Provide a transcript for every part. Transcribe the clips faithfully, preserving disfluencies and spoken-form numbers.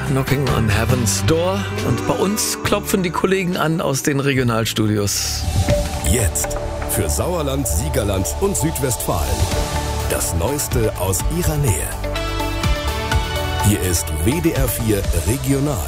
Knocking on Heaven's Door. Und bei uns klopfen die Kollegen an aus den Regionalstudios. Jetzt für Sauerland, Siegerland und Südwestfalen. Das Neueste aus ihrer Nähe. Hier ist W D R vier Regional.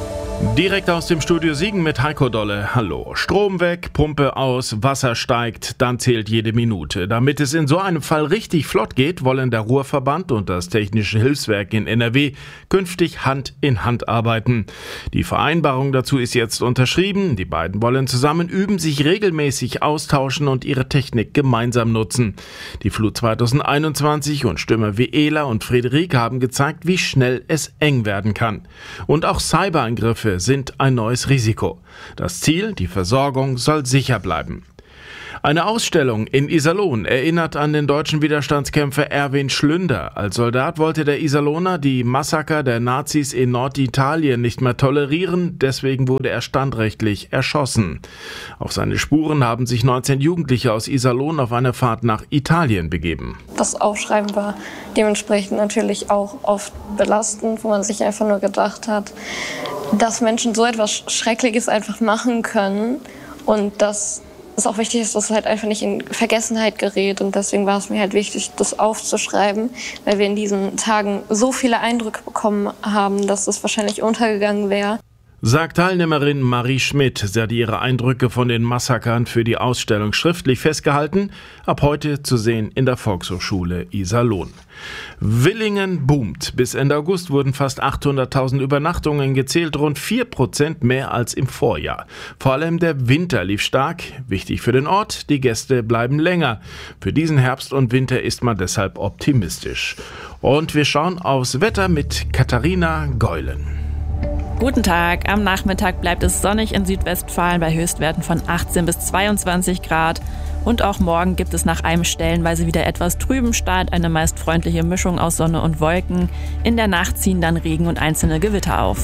Direkt aus dem Studio Siegen mit Heiko Dolle. Hallo. Strom weg, Pumpe aus, Wasser steigt, dann zählt jede Minute. Damit es in so einem Fall richtig flott geht, wollen der Ruhrverband und das Technische Hilfswerk in N R W künftig Hand in Hand arbeiten. Die Vereinbarung dazu ist jetzt unterschrieben. Die beiden wollen zusammen üben, sich regelmäßig austauschen und ihre Technik gemeinsam nutzen. Die Flut zweitausendeinundzwanzig und Stürme wie Ela und Friederike haben gezeigt, wie schnell es eng werden kann. Und auch Cyberangriffe sind ein neues Risiko. Das Ziel, die Versorgung soll sicher bleiben. Eine Ausstellung in Iserlohn erinnert an den deutschen Widerstandskämpfer Erwin Schlünder. Als Soldat wollte der Iserlohner die Massaker der Nazis in Norditalien nicht mehr tolerieren, deswegen wurde er standrechtlich erschossen. Auf seine Spuren haben sich neunzehn Jugendliche aus Iserlohn auf eine Fahrt nach Italien begeben. Das Aufschreiben war dementsprechend natürlich auch oft belastend, wo man sich einfach nur gedacht hat, dass Menschen so etwas Schreckliches einfach machen können und dass es auch wichtig ist, dass es halt einfach nicht in Vergessenheit gerät. Und deswegen war es mir halt wichtig, das aufzuschreiben, weil wir in diesen Tagen so viele Eindrücke bekommen haben, dass es wahrscheinlich untergegangen wäre. Sagt Teilnehmerin Marie Schmidt. Sie hat ihre Eindrücke von den Massakern für die Ausstellung schriftlich festgehalten. Ab heute zu sehen in der Volkshochschule Iserlohn. Willingen boomt. Bis Ende August wurden fast achthunderttausend Übernachtungen gezählt, rund vier Prozent mehr als im Vorjahr. Vor allem der Winter lief stark. Wichtig für den Ort, die Gäste bleiben länger. Für diesen Herbst und Winter ist man deshalb optimistisch. Und wir schauen aufs Wetter mit Katharina Geulen. Guten Tag. Am Nachmittag bleibt es sonnig in Südwestfalen bei Höchstwerten von achtzehn bis zweiundzwanzig Grad. Und auch morgen gibt es nach einem stellenweise wieder etwas trüben Start eine meist freundliche Mischung aus Sonne und Wolken. In der Nacht ziehen dann Regen und einzelne Gewitter auf.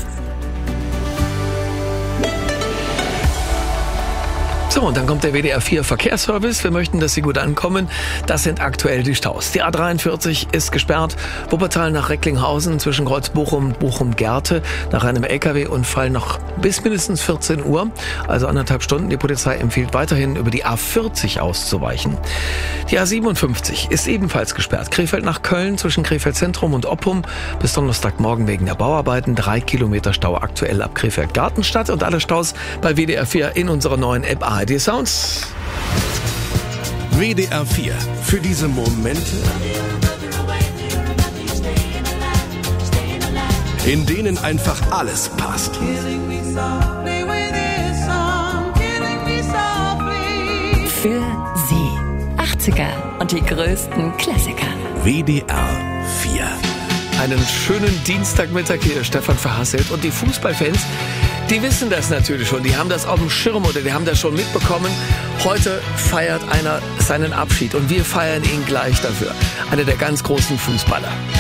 So, und dann kommt der W D R vier Verkehrsservice. Wir möchten, dass Sie gut ankommen. Das sind aktuell die Staus. Die A dreiundvierzig ist gesperrt. Wuppertal nach Recklinghausen zwischen Kreuz Bochum und Bochum-Gerte nach einem L K W-Unfall noch bis mindestens vierzehn Uhr. Also anderthalb Stunden. Die Polizei empfiehlt weiterhin, über die A vierzig auszuweichen. Die A siebenundfünfzig ist ebenfalls gesperrt. Krefeld nach Köln zwischen Krefeld Zentrum und Oppum bis Donnerstagmorgen wegen der Bauarbeiten. Drei Kilometer Stau aktuell ab Krefeld-Gartenstadt und alle Staus bei W D R vier in unserer neuen App A R D Sounds. W D R vier. Für diese Momente, in denen einfach alles passt. Für Sie. achtziger und die größten Klassiker. W D R vier. Einen schönen Dienstagmittag hier, Stefan Verhasselt. Und die Fußballfans, die wissen das natürlich schon. Die haben das auf dem Schirm oder die haben das schon mitbekommen. Heute feiert einer seinen Abschied und wir feiern ihn gleich dafür. Einer der ganz großen Fußballer.